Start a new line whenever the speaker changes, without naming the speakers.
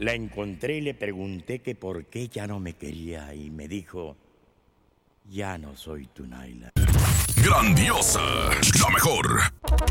La encontré y le pregunté que por qué ya no me quería y me dijo, ya no soy tu Naila.
Grandiosa, la mejor.